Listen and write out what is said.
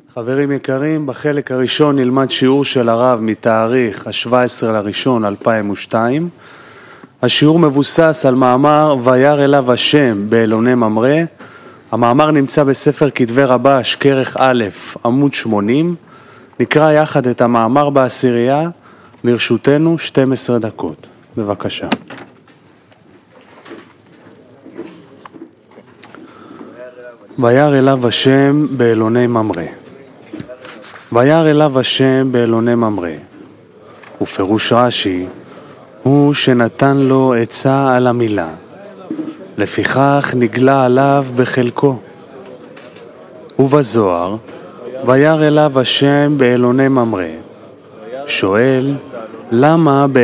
חברים יקרים, בחלק הראשון נלמד שיעור של הרב מתאריך ה-17/1/2002. השיעור מבוסס על מאמר וירא אליו השם באלוני ממרא. המאמר נמצא בספר כתבי רבש כרך א' עמוד 80. נקרא יחד את המאמר בעשירייה. לרשותנו 12 דקות. בבקשה. וירא אליו השם באלוני ממרא. וירא אליו השם באלוני ממרא. ופירוש רש"י הוא שנתן לו עצה על המילה, לפיכך נגלה עליו בחלקו. ובזוהר וירא אליו השם באלוני ממרא. שואל למה